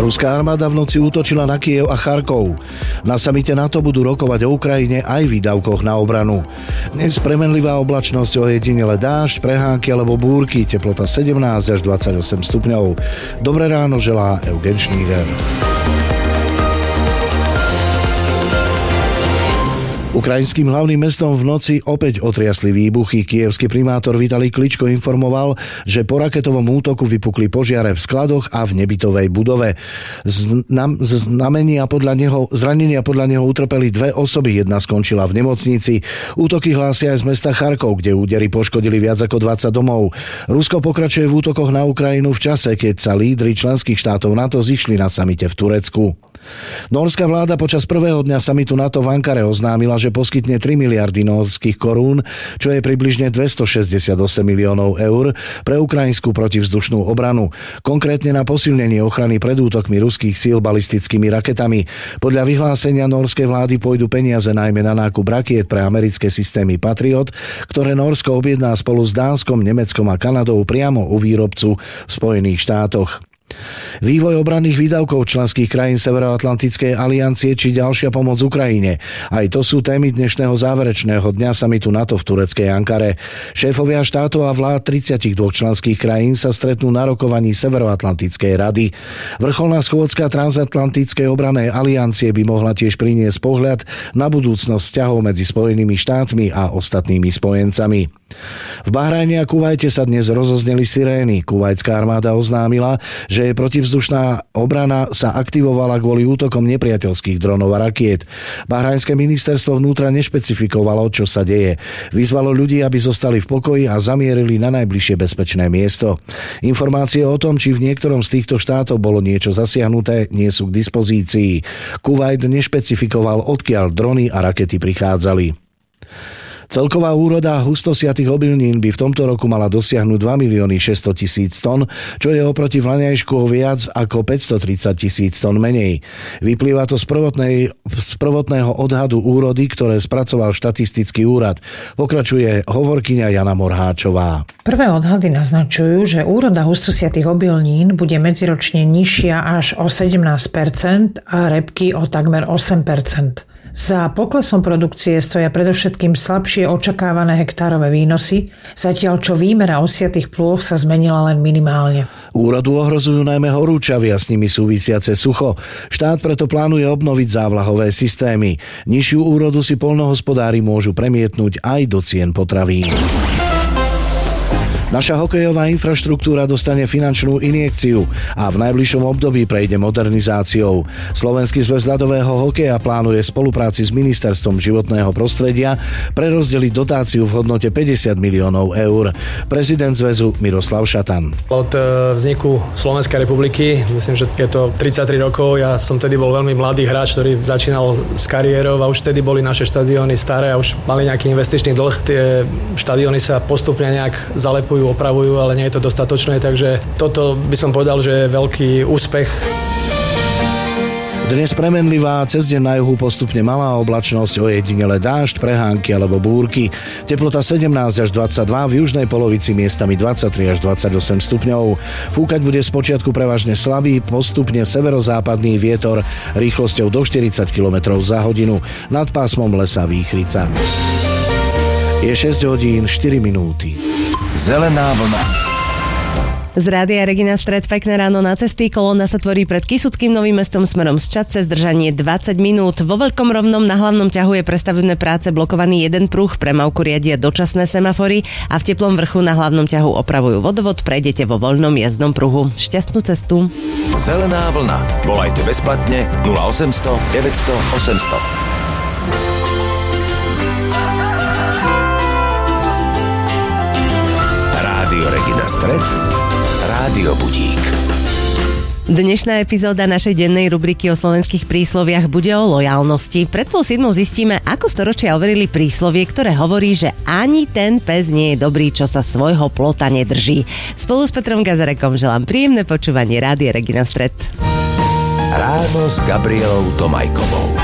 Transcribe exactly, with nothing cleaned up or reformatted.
Ruská armáda v noci útočila na Kyjev a Charkov. Na samite NATO budú rokovať o Ukrajine aj výdavkoch na obranu. Dnes premenlivá oblačnosť, ojedinele dážď, prehánky alebo búrky, teplota sedemnásť až dvadsaťosem stupňov. Dobré ráno želá Eugen Schneider. Ukrajinským hlavným mestom v noci opäť otriasli výbuchy. Kyjevský primátor Vitalij Kličko informoval, že po raketovom útoku vypukli požiare v skladoch a v nebytovej budove. Znam, znamenia podľa neho, zranenia podľa neho utrpeli dve osoby, jedna skončila v nemocnici. Útoky hlásia aj z mesta Charkov, kde údery poškodili viac ako dvadsať domov. Rusko pokračuje v útokoch na Ukrajinu v čase, keď sa lídri členských štátov NATO zišli na samite v Turecku. Norská vláda počas prvého dňa samitu NATO v Ankare oznámila, že poskytne tri miliardy norských korún, čo je približne dvestošesťdesiatosem miliónov eur pre ukrajinskú protivzdušnú obranu. Konkrétne na posilnenie ochrany pred útokmi ruských síl balistickými raketami. Podľa vyhlásenia norskej vlády pôjdu peniaze najmä na nákup rakiet pre americké systémy Patriot, ktoré Norsko objedná spolu s Dánskom, Nemeckom a Kanadou priamo u výrobcu v Spojených štátoch. Vývoj obranných výdavkov členských krajín Severoatlantickej aliancie či ďalšia pomoc Ukrajine. Aj to sú témy dnešného záverečného dňa samitu NATO v tureckej Ankare. Šéfovia štátov a vlád tridsaťdva členských krajín sa stretnú na rokovaní Severoatlantickej rady. Vrcholná schôdzka transatlantickej obrannej aliancie by mohla tiež priniesť pohľad na budúcnosť vzťahov medzi Spojenými štátmi a ostatnými spojencami. V Bahrajne a Kuvajte sa dnes rozozneli sirény. Kuvajtská armáda oznámila, že jej protivzdušná obrana sa aktivovala kvôli útokom nepriateľských dronov a rakiet. Bahrajnské ministerstvo vnútra nešpecifikovalo, čo sa deje. Vyzvalo ľudí, aby zostali v pokoji a zamierili na najbližšie bezpečné miesto. Informácie o tom, či v niektorom z týchto štátov bolo niečo zasiahnuté, nie sú k dispozícii. Kuvajt nešpecifikoval, odkiaľ drony a rakety prichádzali. Celková úroda hustosiatých obilnín by v tomto roku mala dosiahnuť dva milióny šesťsto tisíc tón, čo je oproti vlaňajšku viac ako päťstotridsať tisíc tón menej. Vyplýva to z, z prvotného odhadu úrody, ktoré spracoval štatistický úrad. Pokračuje hovorkyňa Jana Morháčová. Prvé odhady naznačujú, že úroda hustosiatých obilnín bude medziročne nižšia až o sedemnásť percent a repky o takmer osem percent. Za poklesom produkcie stoja predovšetkým slabšie očakávané hektárové výnosy, zatiaľ čo výmera osiatých plôch sa zmenila len minimálne. Úrodu ohrozujú najmä horúčavy a s nimi súvisiace sucho. Štát preto plánuje obnoviť závlahové systémy. Nižšiu úrodu si poľnohospodári môžu premietnúť aj do cien potravín. Naša hokejová infraštruktúra dostane finančnú injekciu a v najbližšom období prejde modernizáciou. Slovenský zväz ľadového hokeja plánuje v spolupráci s Ministerstvom životného prostredia prerozdeliť dotáciu v hodnote päťdesiat miliónov eur. Prezident zväzu Miroslav Šatan. Od vzniku Slovenskej republiky, myslím, že je to tridsaťtri rokov, ja som tedy bol veľmi mladý hráč, ktorý začínal s kariérou a už tedy boli naše štadióny staré a už mali nejaký investičný dlh. Tie štadióny sa postupne nejak zalepujú, opravujú, ale nie je to dostatočné, takže toto by som povedal, že je veľký úspech. Dnes premenlivá, cez deň na juhu postupne malá oblačnosť, ojedinele dážď, prehánky alebo búrky. Teplota sedemnásť až dvadsaťdva, v južnej polovici miestami dvadsaťtri až dvadsaťosem stupňov. Fúkať bude spočiatku prevažne slabý, postupne severozápadný vietor rýchlosťou do štyridsať kilometrov za hodinu. Nad pásmom lesa výchrica. Je šesť hodín štyri minúty. Zelená vlna. Z Rádia Regina Stred, pekné ráno na cesty. Kolóna sa tvorí pred Kysuckým Novým Mestom smerom z Čadce, zdržanie dvadsať minút. Vo Veľkom Rovnom na hlavnom ťahu je pre stavebné práce blokovaný jeden pruh, premávku riadia dočasné semafory a v Teplom Vrchu na hlavnom ťahu opravujú vodovod, prejdete vo voľnom jazdnom pruhu. Šťastnú cestu. Zelená vlna. Volajte bezplatne nula osemsto deväťsto osemsto. Rádio Regina Stred, Rádio Budík. Dnešná epizóda našej dennej rubriky o slovenských prísloviach bude o lojálnosti. Pred pol siedmou zistíme, ako storočia overili príslovie, ktoré hovorí, že ani ten pes nie je dobrý, čo sa svojho plota nedrží. Spolu s Petrom Gazarekom želám príjemné počúvanie Rádia Regina Stred. Ráno s Gabrielou Tomajkovou.